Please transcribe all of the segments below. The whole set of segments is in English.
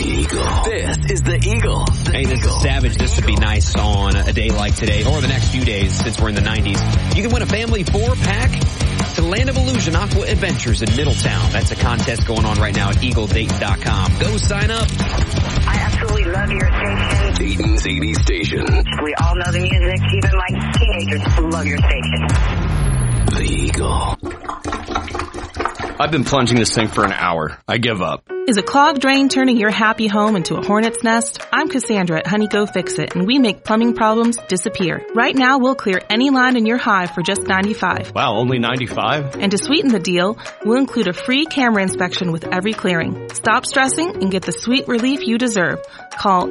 Eagle. This is the Eagle. Hey, this is Savage. This would be nice on a day like today, or the next few days since we're in the 90s. You can win a family 4-pack to Land of Illusion Aqua Adventures in Middletown. That's a contest going on right now at EagleDayton.com. Go sign up. I absolutely love your station. Dayton's 80s station. We all know the music. Even my teenagers love your station. The Eagle. I've been plunging this thing for an hour. I give up. Is a clogged drain turning your happy home into a hornet's nest? I'm Cassandra at Honey Go Fix It, and we make plumbing problems disappear. Right now, we'll clear any line in your hive for just $95. Wow, only $95? And to sweeten the deal, we'll include a free camera inspection with every clearing. Stop stressing and get the sweet relief you deserve. Call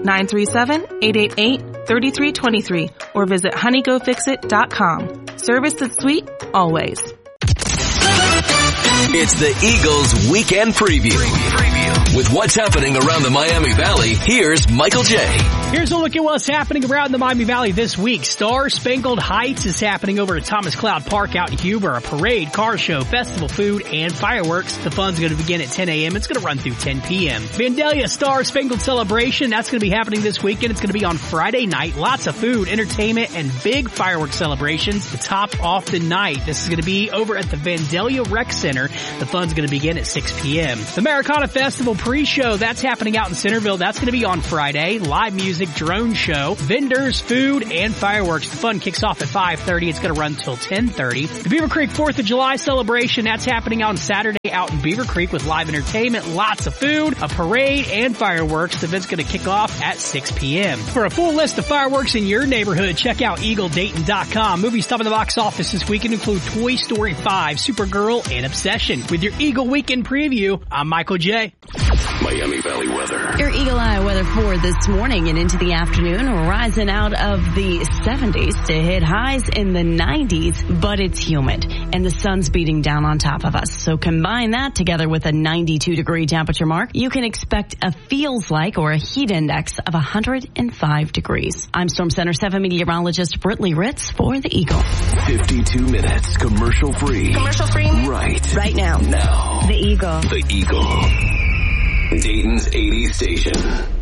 937-888-3323 or visit honeygofixit.com. Service that's sweet, always. It's the Eagles Weekend Preview. With what's happening around the Miami Valley, here's Michael J. Here's a look at what's happening around the Miami Valley this week. Star Spangled Heights is happening over at Thomas Cloud Park out in Huber. A parade, car show, festival food, and fireworks. The fun's going to begin at 10 a.m. It's going to run through 10 p.m. Vandalia Star Spangled Celebration, that's going to be happening this weekend. It's going to be on Friday night. Lots of food, entertainment, and big fireworks celebrations to top off the night. This is going to be over at the Vandalia Rec Center. The fun's going to begin at 6 p.m. The Americana Festival pre-show, that's happening out in Centerville. That's going to be on Friday. Live music, drone show, vendors, food, and fireworks. The fun kicks off at 5:30. It's going to run till 10:30. The Beaver Creek 4th of July celebration, that's happening on Saturday out in Beaver Creek with live entertainment, lots of food, a parade, and fireworks. The event's going to kick off at 6 p.m. For a full list of fireworks in your neighborhood, check out EagleDayton.com. Movies top in the box office this weekend include Toy Story 5, Supergirl, and Obsession. With your Eagle Weekend Preview, I'm Michael J. Miami Valley weather. Your Eagle Eye weather for this morning and into the afternoon, rising out of the 70s to hit highs in the 90s, but it's humid and the sun's beating down on top of us. So combine that together with a 92-degree temperature mark, you can expect a feels like or a heat index of 105 degrees. I'm Storm Center 7 meteorologist Brittany Ritz for the Eagle. 52 minutes commercial free. Commercial free? Right now. Now. The Eagle. The Eagle. Dayton's 80s station.